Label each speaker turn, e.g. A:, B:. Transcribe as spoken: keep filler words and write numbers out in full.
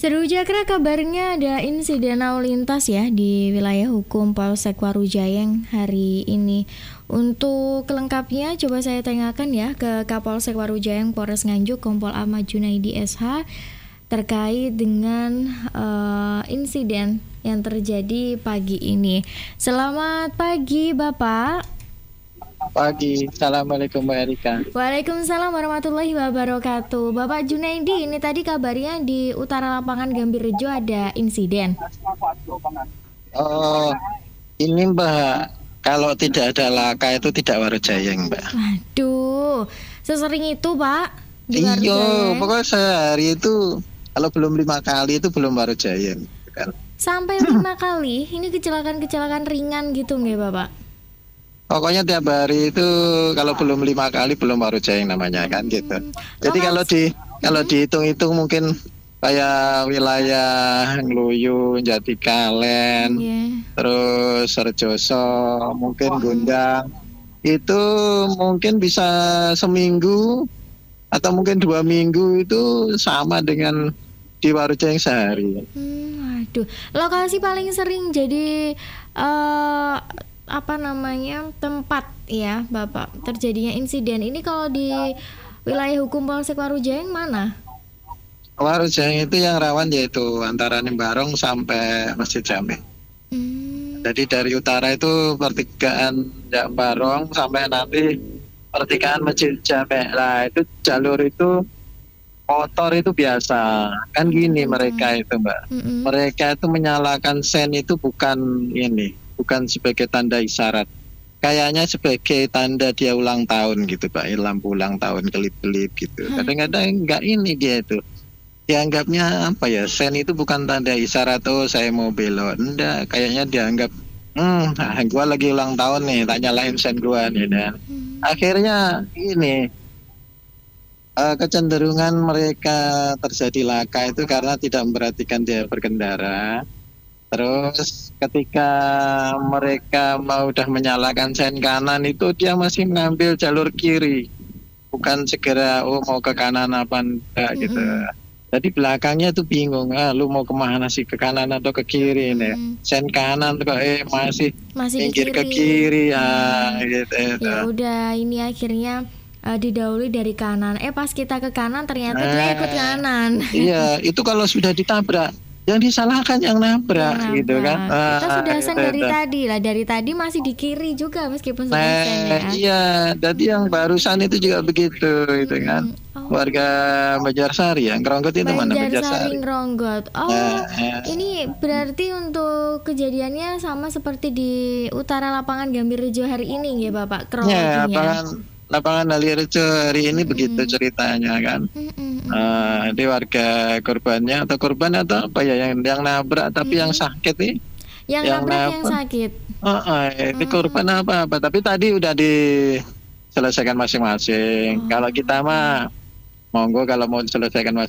A: Seru Jakra, kabarnya ada insiden lalu lintas ya di wilayah hukum Polsek Warujayeng hari ini. Untuk kelengkapnya coba saya tanyakan ya ke Kapolsek Warujayeng Polres Nganjuk Kompol Ahmad Junaidi S H terkait dengan uh, insiden yang terjadi pagi ini. Selamat pagi Bapak.
B: Pagi, Assalamualaikum Mbak Erika.
A: Waalaikumsalam warahmatullahi wabarakatuh. Bapak Junaidi, ini tadi kabarnya di utara lapangan Gambir Rejo ada insiden.
B: Oh, ini Mbak, kalau tidak ada laka itu tidak Warujayeng Mbak.
A: Waduh, sesering itu Pak di
B: Iya,
A: Warujayeng?
B: pokoknya sehari itu kalau belum lima kali itu belum Warujayeng kan.
A: Sampai lima kali, ini kecelakaan-kecelakaan ringan gitu nggak Bapak?
B: Pokoknya tiap hari itu kalau belum lima kali belum Warujayeng namanya kan gitu. Jadi
A: Lokasi-
B: kalau di kalau dihitung-hitung mungkin kayak wilayah Ngluyu, Jatikalen,
A: Iya.
B: terus Rejoso, mungkin Gondang, itu mungkin bisa seminggu atau mungkin dua minggu itu sama dengan di Warujayeng sehari.
A: Hmm, waduh, lokasi paling sering jadi eh apa namanya tempat ya Bapak terjadinya insiden ini kalau di wilayah hukum Polsek Warujayeng mana?
B: Warujayeng itu yang rawan yaitu antara Nimbarong sampai Masjid Jami.
A: Hmm,
B: Jadi dari utara itu pertigaan Jambarong sampai nanti pertigaan Masjid Jami. Nah itu jalur itu motor itu biasa. Kan gini mereka itu Mbak.
A: mm-mm.
B: Mereka itu menyalakan sen itu bukan ini, bukan sebagai tanda isyarat. Kayaknya sebagai tanda dia ulang tahun gitu Pak, lampu ulang tahun kelip-kelip gitu. Kadang-kadang enggak ini dia itu. Dianggapnya apa ya, sen itu bukan tanda isyarat, oh saya mau belok. Enggak, kayaknya dianggap, hmm, nah, gua lagi ulang tahun nih, tak nyalain sen gua nih. Dan akhirnya ini, eh, kecenderungan mereka terjadi laka itu karena tidak memperhatikan dia berkendara. Terus ketika mereka mau udah menyalakan sen kanan itu dia masih mengambil jalur kiri, bukan segera oh mau ke kanan apa enggak gitu. Jadi belakangnya tuh bingung, ah lu mau kemana sih, ke kanan atau ke kiri nih?
A: Mm.
B: Sen kanan kok eh masih
A: Masih di
B: minggir ke
A: kiri.
B: kiri ya gitu. gitu.
A: Ya udah, ini akhirnya eh, didahului dari kanan. Eh pas kita ke kanan ternyata dia ikut
B: Eh,
A: kanan.
B: Iya, itu kalau sudah ditabrak, yang disalahkan yang nabrak
A: Yang
B: gitu kan.
A: nabrak. Kita
B: Ah,
A: sudah sen
B: gitu,
A: dari
B: gitu.
A: tadi lah, dari tadi masih di kiri juga meskipun sudah sen ya.
B: Nah, iya, tadi yang barusan itu juga begitu, gitu kan.
A: Oh.
B: Warga Banjarsari, yang Ngeronggot itu mana
A: Banjarsari
B: Banjarsari.
A: Ngeronggot. Oh,
B: Nah, eh,
A: ini berarti untuk kejadiannya sama seperti di utara lapangan Gambir Rejo hari ini ya Bapak,
B: ya,
A: kronologinya.
B: lapangan lapangan Alirejo hari ini begitu ceritanya kan.
A: Mm-mm.
B: Ah, di warga korbannya atau korban atau apa ya yang yang nabrak tapi yang sakit nih.
A: Yang
B: yang
A: nabrak yang
B: nabrak.
A: sakit.
B: Oh, oh, ini korban apa-apa, tapi tadi udah diselesaikan masing-masing. Kalau kita mah monggo kalau mau diselesaikan